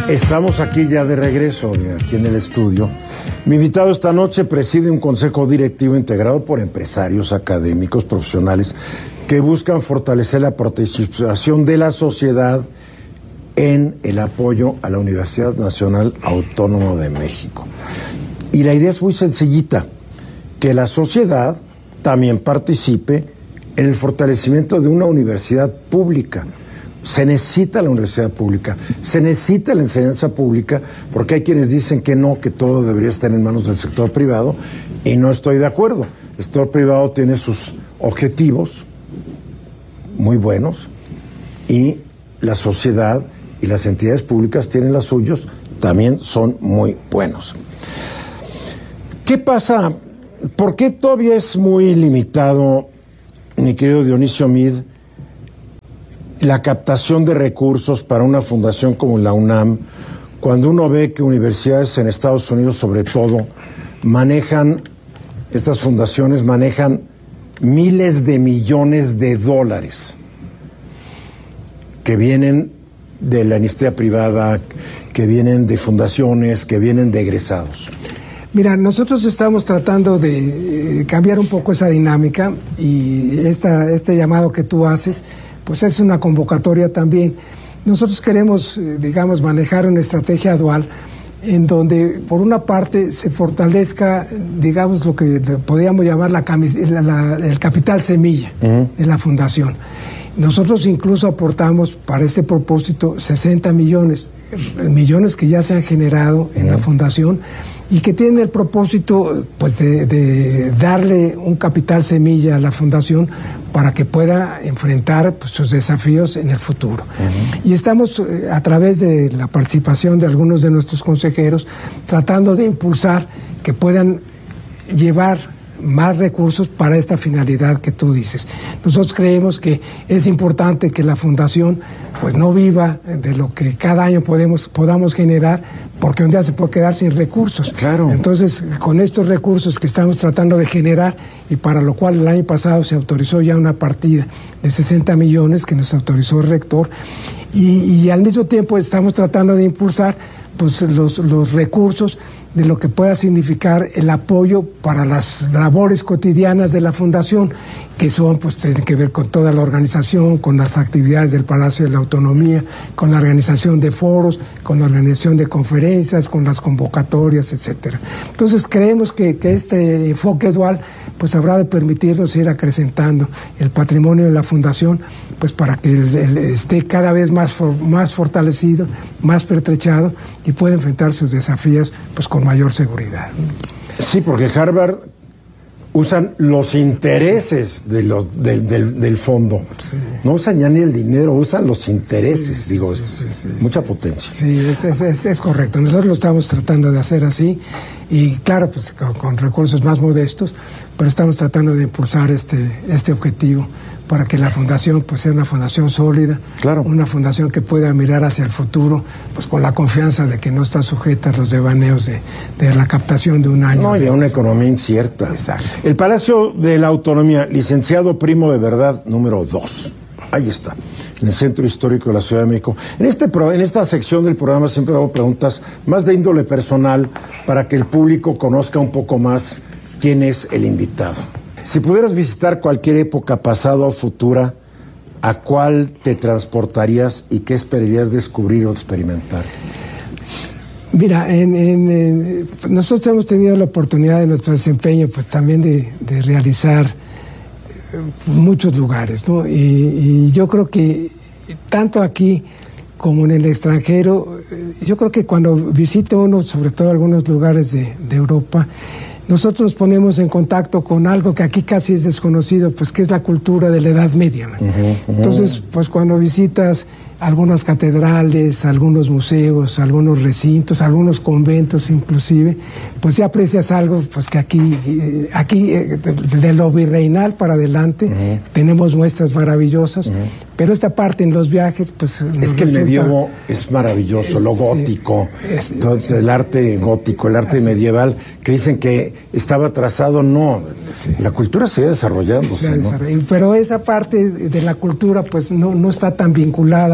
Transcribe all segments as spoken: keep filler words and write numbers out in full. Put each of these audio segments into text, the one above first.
Estamos aquí ya de regreso, aquí en el estudio. Mi invitado esta noche preside un consejo directivo integrado por empresarios, académicos, profesionales que buscan fortalecer la participación de la sociedad en el apoyo a la Universidad Nacional Autónoma de México. Y la idea es muy sencillita, que la sociedad también participe en el fortalecimiento de una universidad pública. Se necesita la universidad pública, se necesita la enseñanza pública, porque hay quienes dicen que no, que todo debería estar en manos del sector privado, y no estoy de acuerdo. El sector privado tiene sus objetivos muy buenos, y la sociedad y las entidades públicas tienen los suyos, también son muy buenos. ¿Qué pasa? ¿Por qué todavía es muy limitado, mi querido Dionisio Mid, la captación de recursos para una fundación como la UNAM, cuando uno ve que universidades en Estados Unidos, sobre todo, manejan, estas fundaciones manejan miles de millones de dólares que vienen de la iniciativa privada, que vienen de fundaciones, que vienen de egresados? Mira, nosotros estamos tratando de eh, cambiar un poco esa dinámica, y esta, este llamado que tú haces, pues es una convocatoria también. Nosotros queremos, eh, digamos, manejar una estrategia dual en donde, por una parte, se fortalezca, digamos, lo que podríamos llamar la, la, la, el capital semilla uh-huh. de la fundación. Nosotros incluso aportamos para este propósito sesenta millones, millones que ya se han generado en uh-huh. la fundación, y que tiene el propósito, pues, de, de darle un capital semilla a la fundación para que pueda enfrentar, pues, sus desafíos en el futuro. Uh-huh. Y estamos, eh, a través de la participación de algunos de nuestros consejeros, tratando de impulsar que puedan llevar más recursos para esta finalidad que tú dices. Nosotros creemos que es importante que la fundación, pues, no viva de lo que cada año podemos, podamos generar, porque un día se puede quedar sin recursos. Claro. Entonces, con estos recursos que estamos tratando de generar, y para lo cual el año pasado se autorizó ya una partida de sesenta millones que nos autorizó el rector, y, y al mismo tiempo estamos tratando de impulsar, pues, los, los recursos de lo que pueda significar el apoyo para las labores cotidianas de la fundación, que son, pues, tienen que ver con toda la organización, con las actividades del Palacio de la Autonomía, con la organización de foros, con la organización de conferencias, con las convocatorias, etcétera. Entonces, creemos que, que este enfoque dual, pues, habrá de permitirnos ir acrecentando el patrimonio de la fundación, pues, para que el, el, esté cada vez más, for, más fortalecido, más pertrechado, y pueda enfrentar sus desafíos, pues, con mayor seguridad. Sí, porque Harvard usan los intereses de los, del, del, del fondo. Sí. No usan ya ni el dinero, usan los intereses. Sí, digo, sí, es sí, sí, mucha sí, potencia. Sí, es, es, es, es correcto. Nosotros lo estamos tratando de hacer así, y claro, pues con, con recursos más modestos, pero estamos tratando de impulsar este, este objetivo para que la fundación, pues, sea una fundación sólida, claro. Una fundación que pueda mirar hacia el futuro, pues, con la confianza de que no está sujeta a los devaneos de, de la captación de un año. No, de... y a una economía incierta. Exacto. El Palacio de la Autonomía, licenciado Primo de Verdad, número dos. Ahí está, en el Centro Histórico de la Ciudad de México. En, este pro, en esta sección del programa siempre hago preguntas más de índole personal para que el público conozca un poco más quién es el invitado. Si pudieras visitar cualquier época pasada o futura, ¿a cuál te transportarías y qué esperarías descubrir o experimentar? Mira, en, en, en, nosotros hemos tenido la oportunidad de nuestro desempeño, pues, también de, de realizar muchos lugares, ¿no? Y, y yo creo que tanto aquí como en el extranjero, yo creo que cuando visite uno, sobre todo algunos lugares de, de Europa, nosotros nos ponemos en contacto con algo que aquí casi es desconocido, pues, que es la cultura de la Edad Media. Uh-huh, uh-huh. Entonces, pues, cuando visitas algunas catedrales, algunos museos, algunos recintos, algunos conventos inclusive, pues ya aprecias algo, pues, que aquí, eh, aquí eh, de, de lo virreinal para adelante, uh-huh. tenemos muestras maravillosas, uh-huh. pero esta parte en los viajes, pues... Es que el medievo es maravilloso, es, lo gótico, es, entonces, es, el arte gótico, el arte medieval, que dicen que estaba atrasado, no, sí. La cultura sigue desarrollándose, se ¿no? Pero esa parte de la cultura, pues, no, no está tan vinculada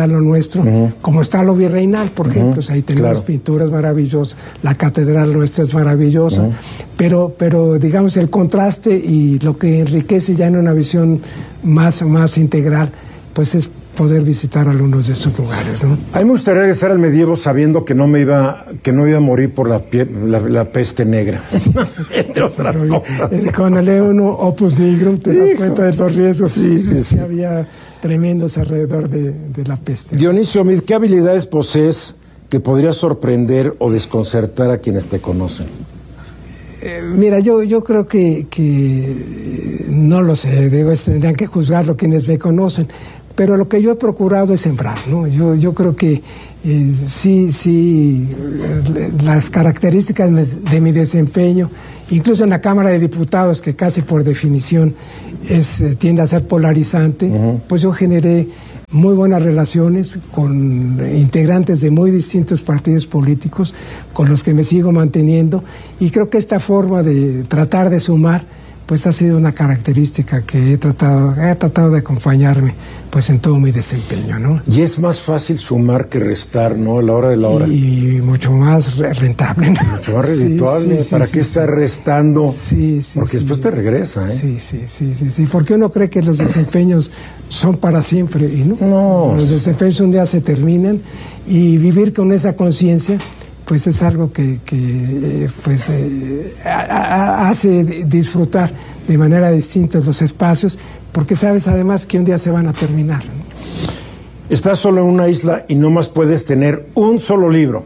lo nuestro, uh-huh. como está lo virreinal, por uh-huh. ejemplo, o sea, ahí tenemos claro. pinturas maravillosas, la catedral nuestra es maravillosa, uh-huh. pero, pero digamos el contraste y lo que enriquece ya en una visión más, más integral, pues es poder visitar algunos de estos lugares, ¿no? A mí me gustaría regresar al medievo sabiendo que no me iba, que no iba a morir por la, pie, la, la peste negra, entre otras cosas. Cuando lee uno Opus Nigrum te das cuenta de los riesgos sí, sí, sí. que había tremendos alrededor de, de la peste. Dionisio Mid, ¿qué habilidades posees que podrías sorprender o desconcertar a quienes te conocen? Eh, mira, yo, yo creo que, que no lo sé, digo, tendrían que juzgarlo quienes me conocen. Pero lo que yo he procurado es sembrar, ¿no? Yo, yo creo que eh, sí, sí, las características de mi desempeño, incluso en la Cámara de Diputados, que casi por definición es, tiende a ser polarizante, uh-huh. pues yo generé muy buenas relaciones con integrantes de muy distintos partidos políticos, con los que me sigo manteniendo, y creo que esta forma de tratar de sumar pues ha sido una característica que he tratado, he tratado de acompañarme pues en todo mi desempeño, ¿no? Y es más fácil sumar que restar, ¿no? A la hora de la hora. Y, y mucho más rentable, ¿no? Mucho más redituable. Sí, sí, ¿Para sí, qué sí, estar restando? Sí, sí. Porque sí. después te regresa, ¿eh? Sí, sí, sí, sí, sí. Porque uno cree que los desempeños son para siempre y no. No. Los desempeños un día se terminan y vivir con esa conciencia pues es algo que, que pues, eh, a, a, hace disfrutar de manera distinta los espacios, porque sabes además que un día se van a terminar, ¿no? Estás solo en una isla y no más puedes tener un solo libro.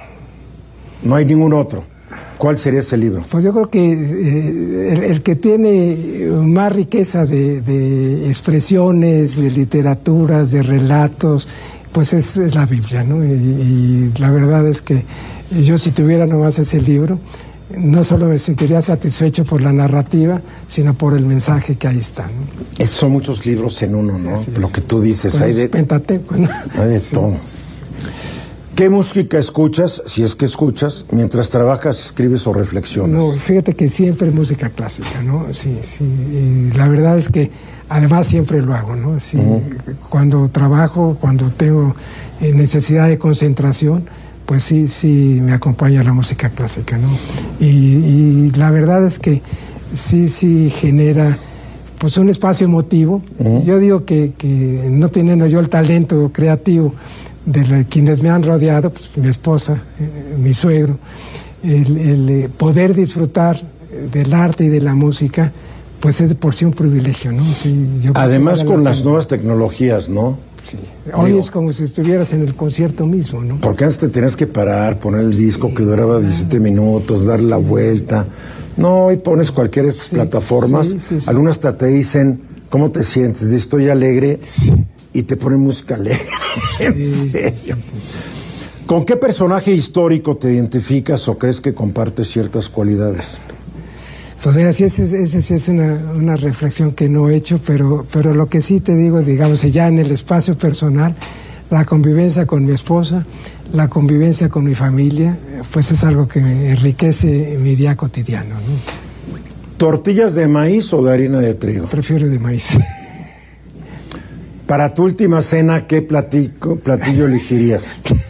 No hay ningún otro. ¿Cuál sería ese libro? Pues yo creo que eh, el, el que tiene más riqueza de, de expresiones, de literaturas, de relatos, pues es, es la Biblia, ¿no? Y, y la verdad es que yo si tuviera nomás ese libro, no solo me sentiría satisfecho por la narrativa, sino por el mensaje que ahí está, ¿no? Es, son muchos libros en uno, ¿no? Así Lo es. que tú dices, Pues hay de... Pentateuco, ¿no? Hay de sí. todo. ¿Qué música escuchas, si es que escuchas, mientras trabajas, escribes o reflexionas? No, fíjate que siempre música clásica, ¿no? Sí, sí. Y la verdad es que además siempre lo hago, ¿no? Sí, uh-huh. Cuando trabajo, cuando tengo necesidad de concentración, pues sí, sí me acompaña la música clásica, ¿no? Y, y la verdad es que sí, sí genera pues un espacio emotivo. Uh-huh. Yo digo que, que no teniendo yo el talento creativo de la, quienes me han rodeado, pues mi esposa, eh, mi suegro, el, el eh, poder disfrutar del arte y de la música, pues es de por sí un privilegio, ¿no? Sí, yo además con las nuevas tecnologías, ¿no? Sí. Hoy Digo, es como si estuvieras en el concierto mismo, ¿no? Porque antes te tenías que parar, poner el disco sí. que duraba diecisiete minutos, dar la vuelta. No, hoy pones cualquier sí. plataformas. Sí, sí, sí. Algunas hasta te dicen, ¿cómo te sientes? Dices, estoy alegre. Sí. Y te ponen música alegre. En sí, serio. Sí, sí, sí. ¿Con qué personaje histórico te identificas o crees que compartes ciertas cualidades? Pues mira, sí, esa es, es, es una, una reflexión que no he hecho, pero, pero lo que sí te digo, digamos, ya en el espacio personal, la convivencia con mi esposa, la convivencia con mi familia, pues es algo que enriquece mi día cotidiano, ¿no? ¿Tortillas de maíz o de harina de trigo? Prefiero de maíz. Para tu última cena, ¿qué platillo, platillo elegirías?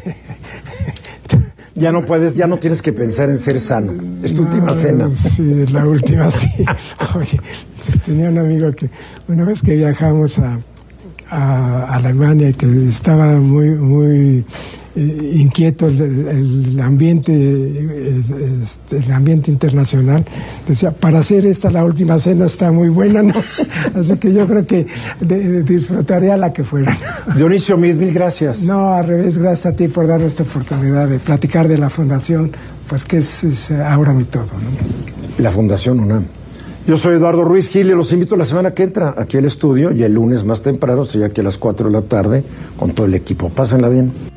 Ya no puedes, ya no tienes que pensar en ser sano. Es tu no, última cena. Sí, es la última, sí. Oye, tenía un amigo que una vez que viajamos a, a Alemania y que estaba muy, muy eh, inquieto el, el ambiente, este, el ambiente internacional, decía, para hacer esta la última cena está muy buena, ¿no? Así que yo creo que de, de disfrutaría la que fuera. Dionisio Mid, mil gracias. No, al revés, gracias a ti por darnos esta oportunidad de platicar de la Fundación, pues que es, es ahora mi todo, ¿no? La Fundación UNAM. Yo soy Eduardo Ruiz Gil y los invito la semana que entra aquí al estudio y el lunes más temprano estoy aquí a las cuatro de la tarde con todo el equipo. Pásenla bien.